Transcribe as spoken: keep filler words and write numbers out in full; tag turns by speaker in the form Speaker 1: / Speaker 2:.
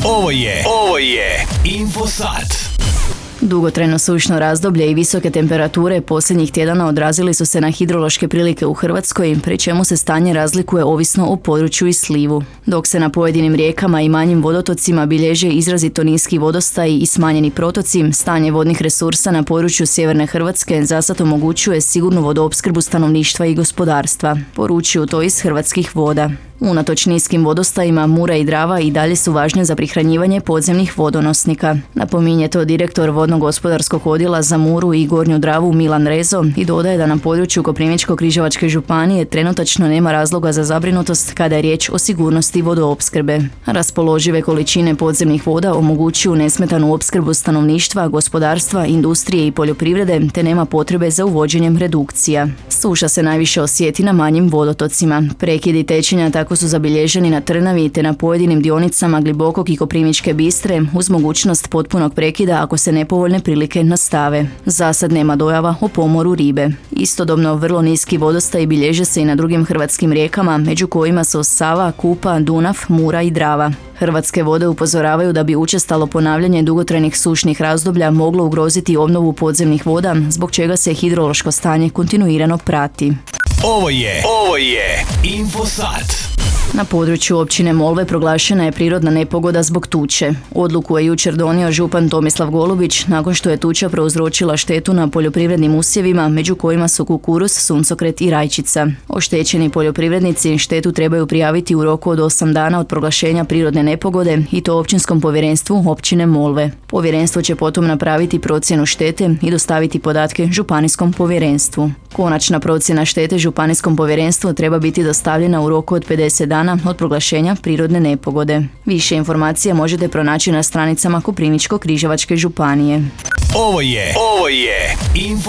Speaker 1: Ovo je, ovo je Infosat.
Speaker 2: Dugotrajno sušno razdoblje i visoke temperature posljednjih tjedana odrazili su se na hidrološke prilike u Hrvatskoj, pri čemu se stanje razlikuje ovisno o području i slivu. Dok se na pojedinim rijekama i manjim vodotocima bilježe izrazito niski vodostaji i smanjeni protoci, stanje vodnih resursa na području sjeverne Hrvatske zasad omogućuje sigurnu vodoopskrbu stanovništva i gospodarstva, poručuju to iz Hrvatskih voda. Unatoč niskim vodostajima, Mura i Drava i dalje su važne za prihranjivanje podzemnih vodonosnika. Napominje to direktor vodno-gospodarskog odjela za Muru i Gornju Dravu Milan Rezo i dodaje da na području Koprivničko-križevačke županije trenutačno nema razloga za zabrinutost kada je riječ o sigurnosti vodoopskrbe. Raspoložive količine podzemnih voda omogućuju nesmetanu opskrbu stanovništva, gospodarstva, industrije i poljoprivrede, te nema potrebe za uvođenjem redukcija. Suša se najviše osjeti na manjim vodotocima. Prekidi tečenja tako su zabilježeni na Trnavi te na pojedinim dionicama Glibokog i Koprivničke Bistre uz mogućnost potpunog prekida ako se nepovoljne prilike nastave. Zasad nema dojava o pomoru ribe. Istodobno vrlo niski vodostaj bilježe se i na drugim hrvatskim rijekama, među kojima su Sava, Kupa, Dunav, Mura i Drava. Hrvatske vode upozoravaju da bi učestalo ponavljanje dugotrajnih sušnih razdoblja moglo ugroziti obnovu podzemnih voda, zbog čega se hidrološko stanje kontinuirano prati.
Speaker 1: Ovo je, ovo je Infosat.
Speaker 2: Na području općine Molve proglašena je prirodna nepogoda zbog tuče. Odluku je jučer donio župan Tomislav Golubić nakon što je tuča prouzročila štetu na poljoprivrednim usjevima, među kojima su kukuruz, suncokret i rajčica. Oštećeni poljoprivrednici štetu trebaju prijaviti u roku od osam dana od proglašenja prirodne nepogode i to općinskom povjerenstvu općine Molve. Povjerenstvo će potom napraviti procjenu štete i dostaviti podatke županijskom povjerenstvu. Konačna procjena štete županijskom povjerenstvu treba biti dostavljena u roku od pedeset dana od proglašenja prirodne nepogode. Više informacija možete pronaći na stranicama Koprivničko-križevačke županije.
Speaker 1: Ovo je, ovo je Info